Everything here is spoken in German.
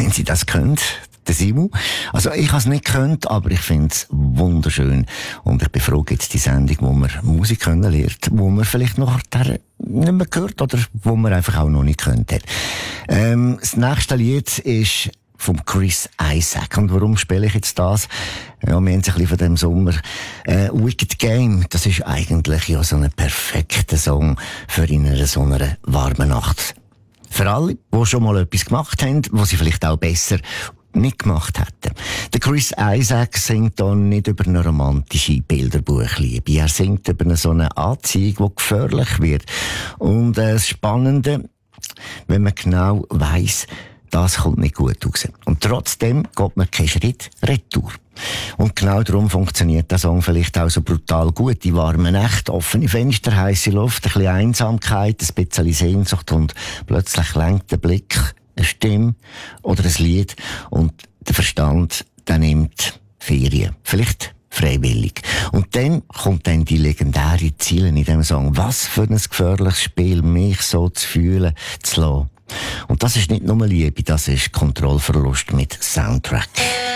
wenn sie das können. Der Simu. Also ich habe es nicht gekannt, aber ich finde es wunderschön. Und ich befrage jetzt die Sendung, wo man Musik können lernt, wo man vielleicht noch nicht mehr gehört oder wo man einfach auch noch nicht gehört hat. Das nächste Lied ist vom Chris Isaak. Und warum spiele ich jetzt das? Ja, wir haben es ein bisschen von dem Sommer. Wicked Game, das ist eigentlich ja so ein perfekter Song für in einer so einer warmen Nacht. Für alle, die schon mal etwas gemacht haben, wo sie vielleicht auch besser nicht gemacht hätten. Der Chris Isaak singt da nicht über eine romantische Bilderbuchliebe. Er singt über so eine Anziehung, die gefährlich wird. Und das Spannende, wenn man genau weiss, das kommt nicht gut raus. Und trotzdem geht man keinen Schritt retour. Und genau darum funktioniert der Song vielleicht auch so brutal gut. Die warmen Nächte, offene Fenster, heisse Luft, ein bisschen Einsamkeit, ein bisschen Sehnsucht und plötzlich lenkt der Blick, eine Stimme oder ein Lied und der Verstand, der nimmt Ferien. Vielleicht freiwillig. Und dann kommt dann die legendäre Ziele in dem Song. Was für ein gefährliches Spiel, mich so zu fühlen, zu lassen. Und das ist nicht nur Liebe, das ist Kontrollverlust mit Soundtrack.